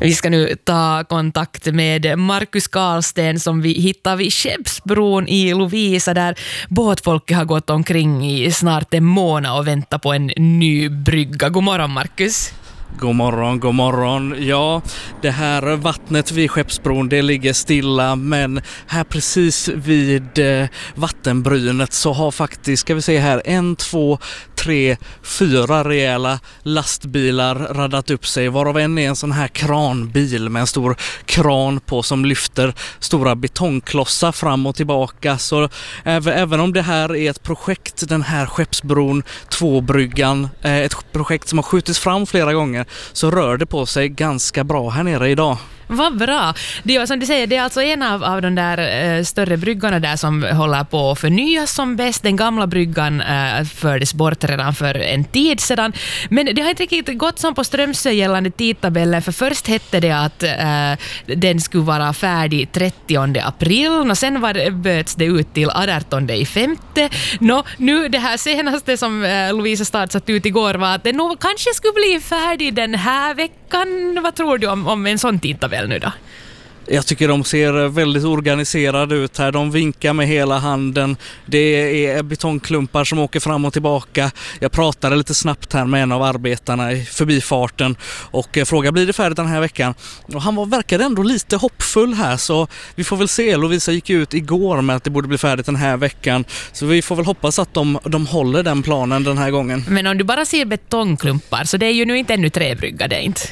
Vi ska nu ta kontakt med Markus Karlsten som vi hittar vid Skeppsbron i Lovisa där båtfolket har gått omkring i snart en månad och väntat på en ny brygga. God morgon Markus. God morgon, god morgon. Ja, det här vattnet vid Skeppsbron det ligger stilla, men här precis vid vattenbrynet så har faktiskt, ska vi se här, 1, 2, 3, 4 rejäla lastbilar raddat upp sig, varav en är en sån här kranbil med en stor kran på som lyfter stora betongklossar fram och tillbaka. Så även om det här är ett projekt, den här Skeppsbron 2-bryggan, ett projekt som har skjutits fram flera gånger, så rör det på sig ganska bra här nere idag. Vad bra. Det är, som du säger, det är alltså en av de där större bryggorna där som håller på att förnyas som bäst. Den gamla bryggan fördes bort redan för en tid sedan. Men det har inte riktigt gått som på Strömsö gällande tidtabellen, för först hette det att den skulle vara färdig 30 april och sen böts det ut till 18/5. Nu det här senaste som Lovisa Stad satt ut igår var att det nog kanske skulle bli färdig den här veckan. Vad tror du om en sån tidtabell nu då? Jag tycker de ser väldigt organiserade ut här. De vinkar med hela handen. Det är betongklumpar som åker fram och tillbaka. Jag pratade lite snabbt här med en av arbetarna i förbifarten och frågade, blir det färdigt den här veckan? Och han verkade ändå lite hoppfull här, så vi får väl se. Lovisa gick ut igår med att det borde bli färdigt den här veckan. Så vi får väl hoppas att de håller den planen den här gången. Men om du bara ser betongklumpar, så det är ju nu inte ännu träbrygga, det är inte.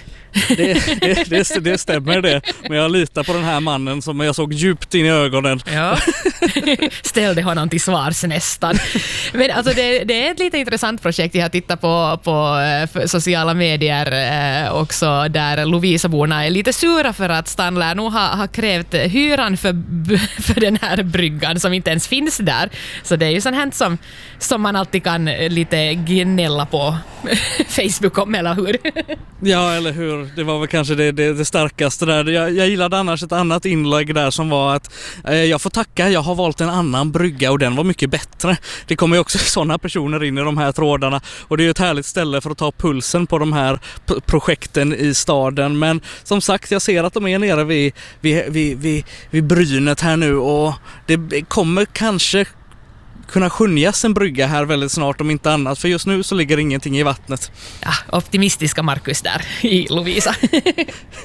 Det stämmer det. Men jag litar på den här mannen som jag såg djupt in i ögonen. Ja. Ställde honom till svars nästan. Men alltså det är ett lite intressant projekt. Jag har tittat på sociala medier också, där Lovisaborna är lite sura för att Stanley nog har krävt hyran för den här bryggan som inte ens finns där. Så det är ju sånt här som man alltid kan lite gnälla på Facebook om, eller hur? Ja, eller hur? Det var väl kanske det starkaste där. Jag gillade annars ett annat inlägg där som var att jag får tacka, jag har valt en annan brygga och den var mycket bättre. Det kommer ju också sådana personer in i de här trådarna, och det är ju ett härligt ställe för att ta pulsen på de här projekten i staden. Men som sagt, jag ser att de är nere vid brynet här nu, och det kommer kanske kunna skönjas en brygga här väldigt snart, om inte annat, för just nu så ligger ingenting i vattnet. Ja, optimistiska Markus där i Lovisa.